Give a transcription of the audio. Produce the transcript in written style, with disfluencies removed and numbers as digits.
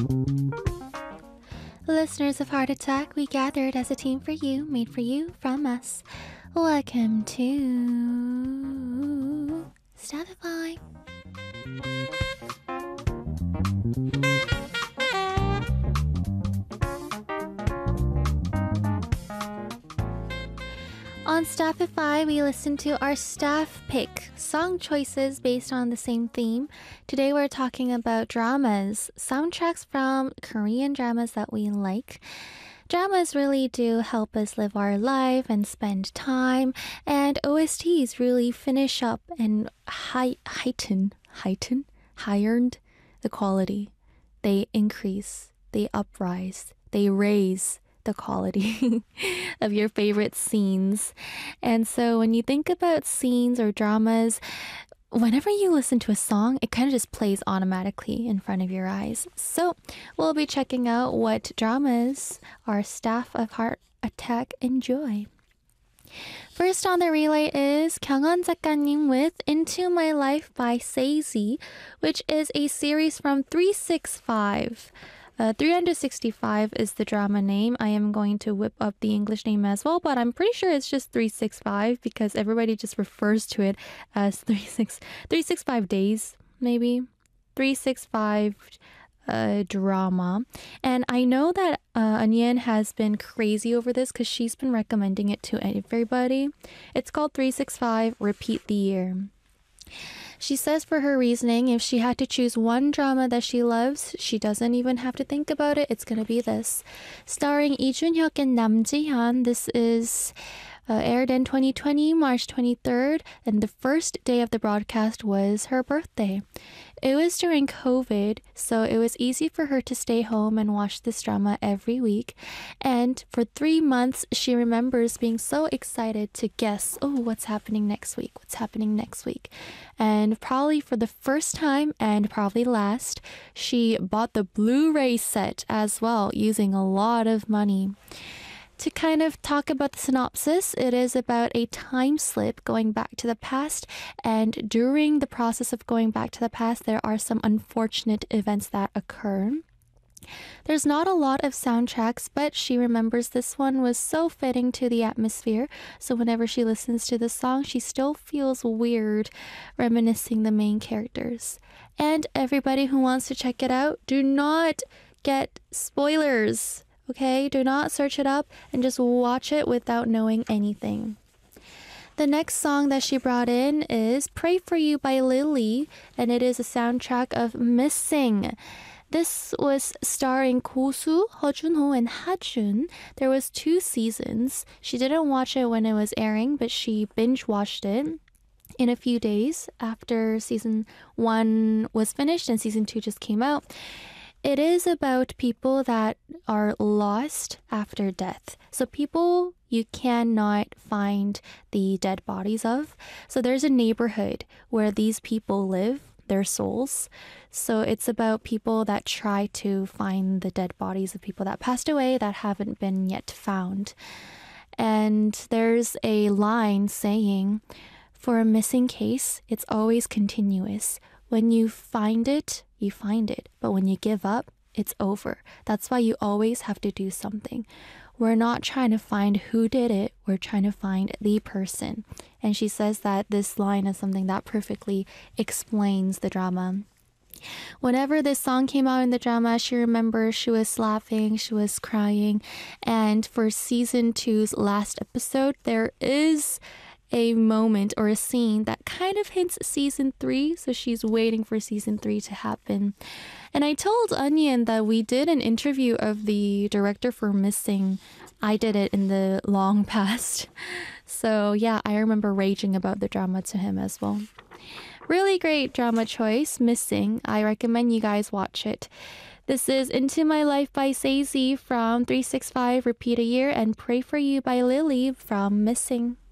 Listeners of Heart Attack, we gathered as a team for you, made for you from us. Welcome to Stafify. On Staffify, we listen to our staff pick song choices based on the same theme. Today we're talking about dramas, soundtracks from Korean dramas that we like. Dramas really do help us live our life and spend time, and OSTs really finish up and heightened the quality. They increase, they uprise, they raise the quality of your favorite scenes. And so when you think about scenes or dramas, whenever you listen to a song, it kind of just plays automatically in front of your eyes. So we'll be checking out what dramas our staff of Heart Attack enjoy. First on the relay is 경원 작가님 with Into My Life by Seizi, which is a series from 365. 365 is the drama name. I am going to whip up the English name as well, but I'm pretty sure it's just 365 because everybody just refers to it as 365 days, maybe. 365 drama. And I know that Onion has been crazy over this because she's been recommending it to everybody. It's called 365 Repeat the Year. She says for her reasoning, if she had to choose one drama that she loves, she doesn't even have to think about it. It's going to be this. Starring Lee Jun-hyuk and Nam Ji-hyun. This is aired in 2020, March 23rd, and the first day of the broadcast was her birthday. It was during COVID, so it was easy for her to stay home and watch this drama every week. And for 3 months, she remembers being so excited to guess, oh, what's happening next week? What's happening next week? And probably for the first time and probably last, she bought the Blu-ray set as well, using a lot of money. To kind of talk about the synopsis, it is about a time slip going back to the past, and during the process of going back to the past, there are some unfortunate events that occur. There's not a lot of soundtracks, but she remembers this one was so fitting to the atmosphere, so whenever she listens to the song, she still feels weird reminiscing the main characters. And everybody who wants to check it out, do not get spoilers. Okay, do not search it up and just watch it without knowing anything. The next song that she brought in is Pray For You by Lily, and it is a soundtrack of Missing. This was starring Go-soo, Ho Jun-ho, and Ha-jun. There was 2 seasons. She didn't watch it when it was airing, but she binge-watched it in a few days after season 1 was finished and season 2 just came out. It is about people that are lost after death. So people you cannot find the dead bodies of. So there's a neighborhood where these people live, their souls. So it's about people that try to find the dead bodies of people that passed away that haven't been yet found. And there's a line saying, for a missing case, it's always continuous. When you find it, you find it. But when you give up, it's over. That's why you always have to do something. We're not trying to find who did it. We're trying to find the person. And she says that this line is something that perfectly explains the drama. Whenever this song came out in the drama, she remembers she was laughing, she was crying. And for season 2's last episode, there is a moment or a scene that kind of hints season 3, so she's waiting for season 3 to happen. And I told Onion that we did an interview of the director for Missing. I did it in the long past. So yeah, I remember raging about the drama to him as well. Really great drama choice, Missing. I recommend you guys watch it. This is Into My Life by Seizi from 365 Repeat a Year, and Pray For You by Lily from Missing.